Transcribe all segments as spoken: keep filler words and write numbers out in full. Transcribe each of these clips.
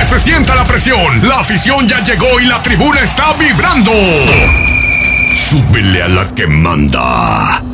Que se sienta la presión, la afición ya llegó y la tribuna está vibrando. Súbele a la que manda.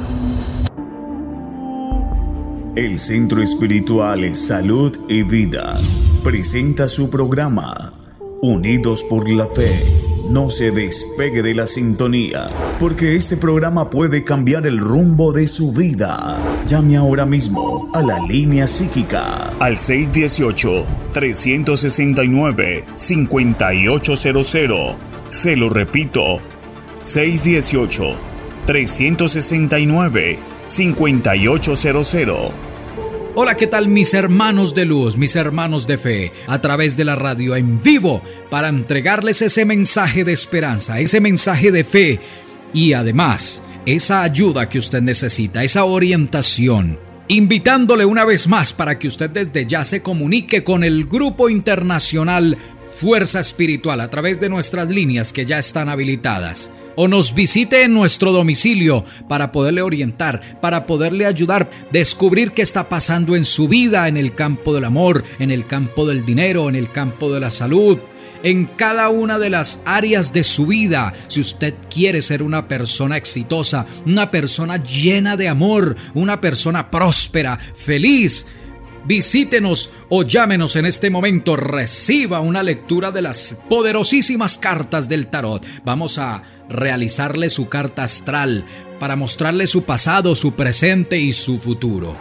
El Centro Espiritual Salud y Vida presenta su programa Unidos por la Fe. No se despegue de la sintonía, porque este programa puede cambiar el rumbo de su vida. Llame ahora mismo a la línea psíquica al seis uno ocho, tres seis nueve, cinco ocho cero cero. Se lo repito, seis uno ocho, tres seis nueve, cinco ocho cero cero. Hola, ¿qué tal mis hermanos de luz, mis hermanos de fe? A través de la radio en vivo para entregarles ese mensaje de esperanza, ese mensaje de fe y además esa ayuda que usted necesita, esa orientación. Invitándole una vez más para que usted desde ya se comunique con el Grupo Internacional Fuerza Espiritual a través de nuestras líneas que ya están habilitadas. O nos visite en nuestro domicilio para poderle orientar, para poderle ayudar, descubrir qué está pasando en su vida, en el campo del amor, en el campo del dinero, en el campo de la salud, en cada una de las áreas de su vida. Si usted quiere ser una persona exitosa, una persona llena de amor, una persona próspera, feliz, visítenos o llámenos en este momento. Reciba una lectura de las poderosísimas cartas del tarot. Vamos a realizarle su carta astral para mostrarle su pasado, su presente y su futuro.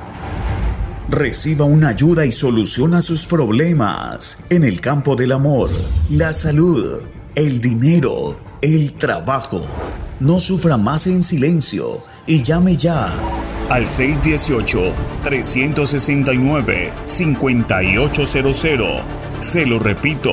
Reciba una ayuda y soluciona sus problemas en el campo del amor, la salud, el dinero, el trabajo. No sufra más en silencio y llame ya al seis uno ocho, tres seis nueve, cinco ocho cero cero. Se lo repito,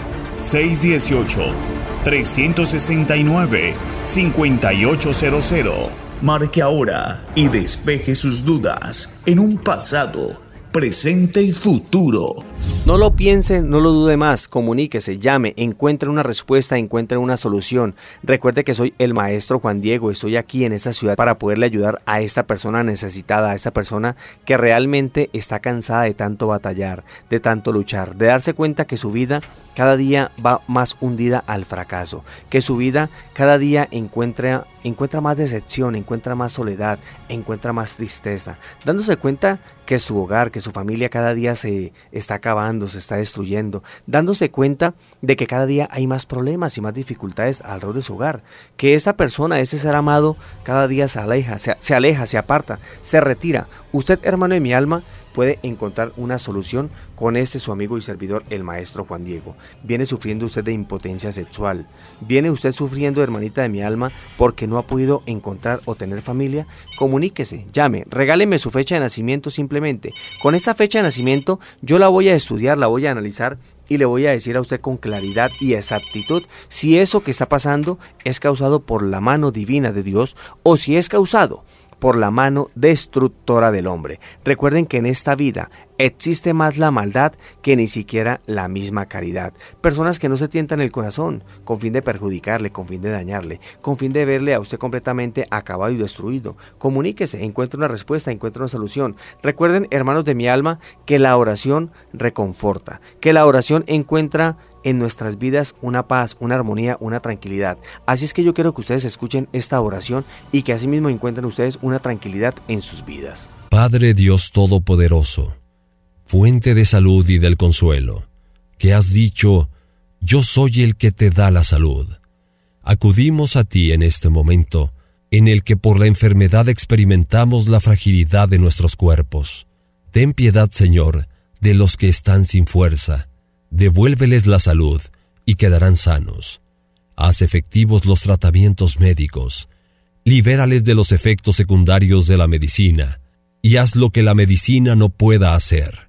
seis uno ocho, tres seis nueve, cinco ocho cero cero. Marque ahora y despeje sus dudas en un pasado, presente y futuro. No lo piense, no lo dude más, comuníquese, llame, encuentre una respuesta, encuentre una solución. Recuerde que soy el maestro Juan Diego, estoy aquí en esta ciudad para poderle ayudar a esta persona necesitada, a esta persona que realmente está cansada de tanto batallar, de tanto luchar, de darse cuenta que su vida cada día va más hundida al fracaso, que su vida cada día encuentra, encuentra más decepción, encuentra más soledad, encuentra más tristeza, dándose cuenta que su hogar, que su familia cada día se está acabando, se está destruyendo, dándose cuenta de que cada día hay más problemas y más dificultades alrededor de su hogar, que esta persona, ese ser amado, cada día se aleja, se, se aleja, se aparta, se retira. Usted, hermano de mi alma, puede encontrar una solución con este su amigo y servidor, el maestro Juan Diego. Viene sufriendo usted de impotencia sexual, viene usted sufriendo, hermanita de mi alma, porque no ha podido encontrar o tener familia. Comuníquese, llame, regáleme su fecha de nacimiento simplemente. Con esa fecha de nacimiento yo la voy a estudiar, la voy a analizar y le voy a decir a usted con claridad y exactitud si eso que está pasando es causado por la mano divina de Dios o si es causado por la mano destructora del hombre. Recuerden que en esta vida existe más la maldad que ni siquiera la misma caridad. Personas que no se tientan el corazón con fin de perjudicarle, con fin de dañarle, con fin de verle a usted completamente acabado y destruido. Comuníquese, encuentre una respuesta, encuentre una solución. Recuerden, hermanos de mi alma, que la oración reconforta, que la oración encuentra en nuestras vidas una paz, una armonía, una tranquilidad. Así es que yo quiero que ustedes escuchen esta oración y que asimismo encuentren ustedes una tranquilidad en sus vidas. Padre Dios Todopoderoso, fuente de salud y del consuelo, que has dicho, yo soy el que te da la salud. Acudimos a ti en este momento, en el que por la enfermedad experimentamos la fragilidad de nuestros cuerpos. Ten piedad, Señor, de los que están sin fuerza. Devuélveles la salud y quedarán sanos. Haz efectivos los tratamientos médicos. Libérales de los efectos secundarios de la medicina y haz lo que la medicina no pueda hacer.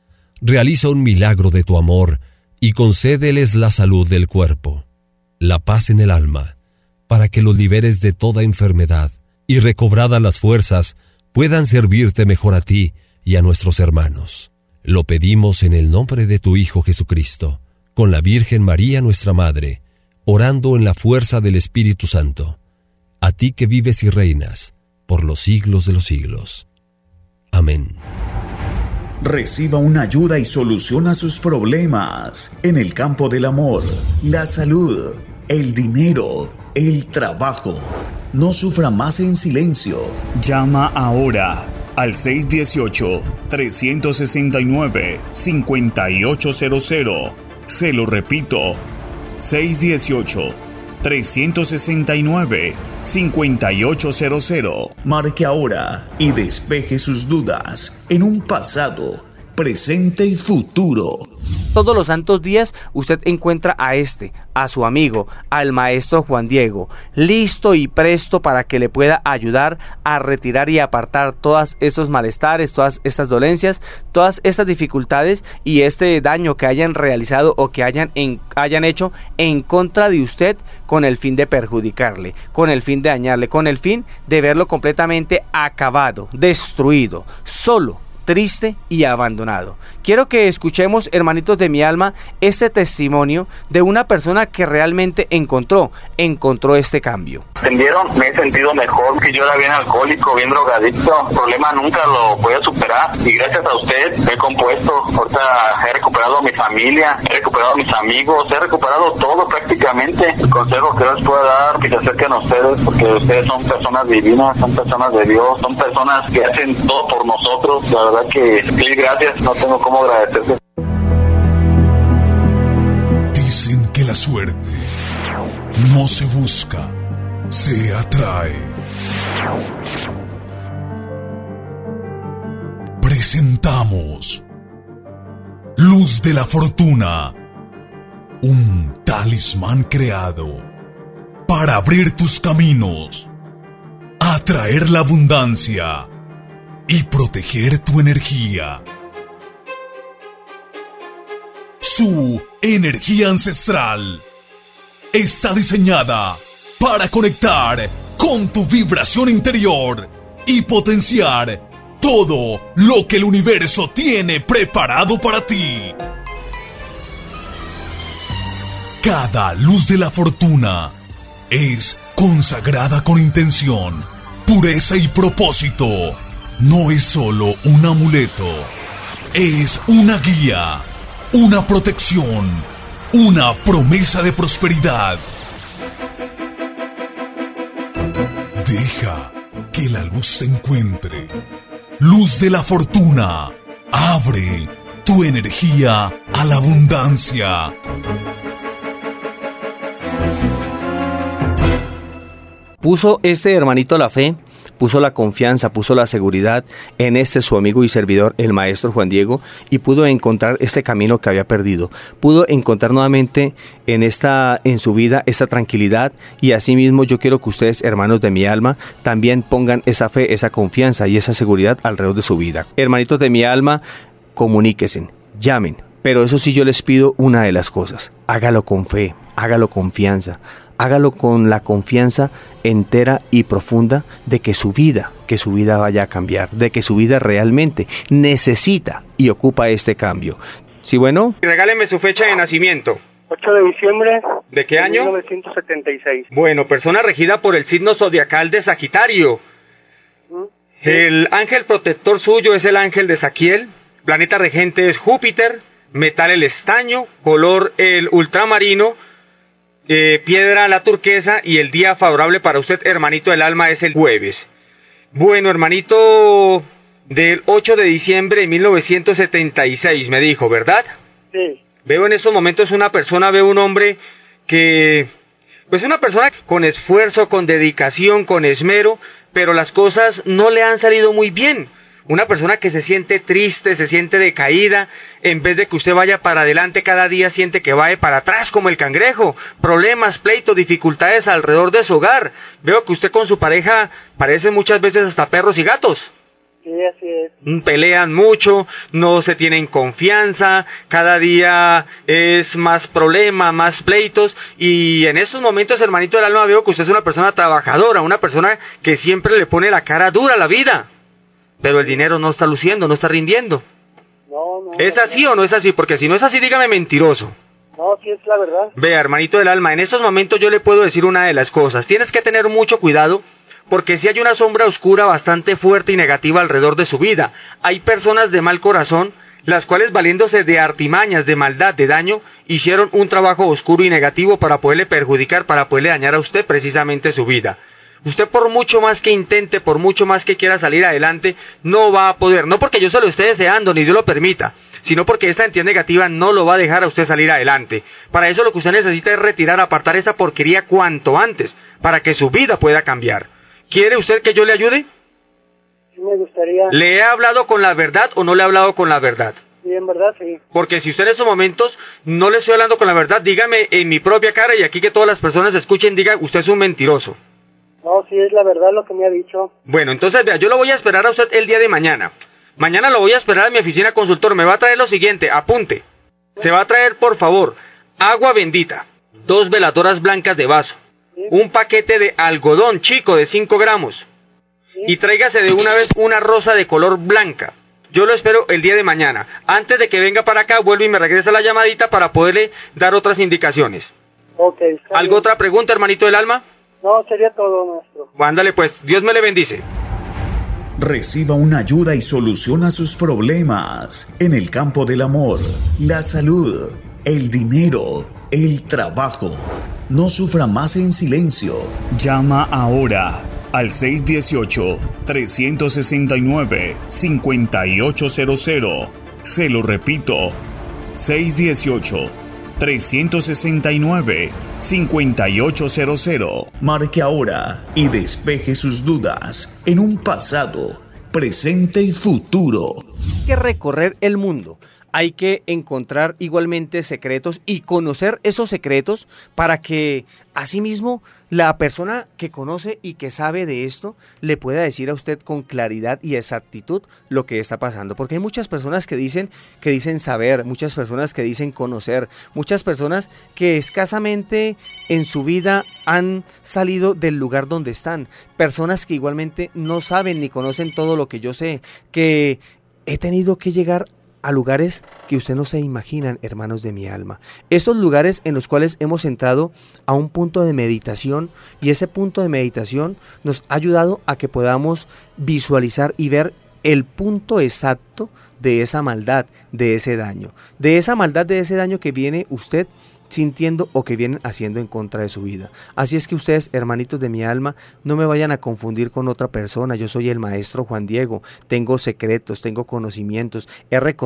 Realiza un milagro de tu amor y concédeles la salud del cuerpo, la paz en el alma, para que los liberes de toda enfermedad y recobradas las fuerzas puedan servirte mejor a ti y a nuestros hermanos. Lo pedimos en el nombre de tu Hijo Jesucristo, con la Virgen María nuestra Madre, orando en la fuerza del Espíritu Santo, a ti que vives y reinas por los siglos de los siglos. Amén. Reciba una ayuda y soluciona sus problemas en el campo del amor, la salud, el dinero, el trabajo. No sufra más en silencio. Llama ahora al seis uno ocho, tres seis nueve, cinco ocho cero cero. Se lo repito, seis uno ocho, tres seis nueve, cinco ocho cero cero. Marque ahora y despeje sus dudas en un pasado, presente y futuro. Todos los santos días usted encuentra a este, a su amigo, al maestro Juan Diego, listo y presto para que le pueda ayudar a retirar y apartar todos esos malestares, todas estas dolencias, todas estas dificultades y este daño que hayan realizado o que hayan, en, hayan hecho en contra de usted con el fin de perjudicarle, con el fin de dañarle, con el fin de verlo completamente acabado, destruido, solo, triste y abandonado. Quiero que escuchemos, hermanitos de mi alma, este testimonio de una persona que realmente encontró, encontró este cambio. ¿Entendieron? Me he sentido mejor, que yo era bien alcohólico, bien drogadicto. El problema nunca lo podía superar y gracias a usted me he compuesto. Ahorita he recuperado a mi familia, he recuperado a mis amigos, he recuperado todo prácticamente. El consejo que les puedo dar, que se acerquen a ustedes, porque ustedes son personas divinas, son personas de Dios, son personas que hacen todo por nosotros. La verdad que mil gracias, no tengo cómo agradecerles. Dicen que la suerte no se busca, se atrae. Presentamos Luz de la Fortuna, un talismán creado para abrir tus caminos, atraer la abundancia y proteger tu energía. Su energía ancestral está diseñada para conectar con tu vibración interior y potenciar todo lo que el universo tiene preparado para ti. Cada luz de la fortuna es consagrada con intención, pureza y propósito. No es solo un amuleto, es una guía, una protección, una promesa de prosperidad. Deja que la luz te encuentre. Luz de la fortuna, abre tu energía a la abundancia. Puso este hermanito la fe, puso la confianza, puso la seguridad en este su amigo y servidor, el maestro Juan Diego, y pudo encontrar este camino que había perdido. Pudo encontrar nuevamente en esta, en su vida, esta tranquilidad, y asimismo yo quiero que ustedes, hermanos de mi alma, también pongan esa fe, esa confianza y esa seguridad alrededor de su vida. Hermanitos de mi alma, comuníquense, llamen, pero eso sí yo les pido una de las cosas: hágalo con fe, hágalo con confianza. Hágalo con la confianza entera y profunda de que su vida, que su vida vaya a cambiar, de que su vida realmente necesita y ocupa este cambio. ¿Sí, bueno? Regáleme su fecha de nacimiento. ocho de diciembre. ¿De qué año? mil novecientos setenta y seis. Bueno, persona regida por el signo zodiacal de Sagitario. ¿Mm? Sí. El ángel protector suyo es el ángel de Saquiel. Planeta regente es Júpiter. Metal el estaño. Color el ultramarino. Eh, piedra la turquesa, y el día favorable para usted, hermanito del alma, es el jueves. Bueno, hermanito, del ocho de diciembre de mil novecientos setenta y seis, me dijo, ¿verdad? Sí. Veo en estos momentos una persona, veo un hombre que, pues una persona con esfuerzo, con dedicación, con esmero, pero las cosas no le han salido muy bien. Una persona que se siente triste, se siente decaída, en vez de que usted vaya para adelante cada día, siente que va para atrás como el cangrejo. Problemas, pleitos, dificultades alrededor de su hogar. Veo que usted con su pareja parecen muchas veces hasta perros y gatos. Sí, así es. Pelean mucho, no se tienen confianza, cada día es más problema, más pleitos, y en estos momentos, hermanito del alma, veo que usted es una persona trabajadora, una persona que siempre le pone la cara dura a la vida. Pero el dinero no está luciendo, no está rindiendo. No, no. ¿Es así o no es así? Porque si no es así, dígame mentiroso. No, sí es la verdad. Vea, hermanito del alma, en estos momentos yo le puedo decir una de las cosas. Tienes que tener mucho cuidado porque si hay una sombra oscura bastante fuerte y negativa alrededor de su vida. Hay personas de mal corazón, las cuales valiéndose de artimañas, de maldad, de daño, hicieron un trabajo oscuro y negativo para poderle perjudicar, para poderle dañar a usted precisamente su vida. Usted por mucho más que intente, por mucho más que quiera salir adelante, no va a poder, no porque yo se lo esté deseando, ni Dios lo permita, sino porque esta entidad negativa no lo va a dejar a usted salir adelante. Para eso lo que usted necesita es retirar, apartar esa porquería cuanto antes, para que su vida pueda cambiar. ¿Quiere usted que yo le ayude? Sí, me gustaría. ¿Le he hablado con la verdad o no le he hablado con la verdad? Sí, en verdad, sí. Porque si usted en estos momentos no le estoy hablando con la verdad, dígame en mi propia cara y aquí que todas las personas escuchen, diga, usted es un mentiroso. No, sí, es la verdad lo que me ha dicho. Bueno, entonces vea, yo lo voy a esperar a usted el día de mañana. Mañana lo voy a esperar a mi oficina consultor. Me va a traer lo siguiente, apunte. Se va a traer, por favor, agua bendita, dos veladoras blancas de vaso, ¿Sí? un paquete de algodón chico de cinco gramos, ¿Sí? y tráigase de una vez una rosa de color blanca. Yo lo espero el día de mañana. Antes de que venga para acá, vuelve y me regresa la llamadita para poderle dar otras indicaciones. Ok. está ¿Algo bien. otra pregunta, hermanito del alma? No, sería todo, maestro. Ándale pues, Dios me le bendice. Reciba una ayuda y soluciona sus problemas en el campo del amor, la salud, el dinero, el trabajo. No sufra más en silencio. Llama ahora al seis uno ocho, tres seis nueve, cinco ocho cero cero. Se lo repito, seis uno ocho, tres seis nueve, cinco ocho cero cero. Marque ahora y despeje sus dudas en un pasado, presente y futuro. Hay que recorrer el mundo. Hay que encontrar igualmente secretos y conocer esos secretos para que asimismo la persona que conoce y que sabe de esto le pueda decir a usted con claridad y exactitud lo que está pasando. Porque hay muchas personas que dicen, que dicen saber, muchas personas que dicen conocer, muchas personas que escasamente en su vida han salido del lugar donde están. Personas que igualmente no saben ni conocen todo lo que yo sé, que he tenido que llegar a lugares que usted no se imaginan, hermanos de mi alma. Esos lugares en los cuales hemos entrado a un punto de meditación, y ese punto de meditación nos ha ayudado a que podamos visualizar y ver el punto exacto de esa maldad, de ese daño, de esa maldad, de ese daño que viene usted sintiendo o que vienen haciendo en contra de su vida. Así es que ustedes, hermanitos de mi alma, no me vayan a confundir con otra persona. Yo soy el maestro Juan Diego, tengo secretos, tengo conocimientos, he reconocido